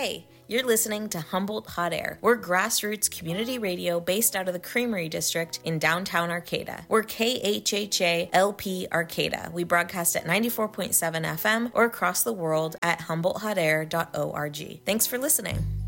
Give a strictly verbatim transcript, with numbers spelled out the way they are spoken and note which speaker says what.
Speaker 1: Hey, you're listening to Humboldt Hot Air. We're grassroots community radio based out of the Creamery District in downtown Arcata. We're K H H A L P Arcata. We broadcast at ninety-four point seven F M or across the world at humboldt hot air dot org. Thanks for listening.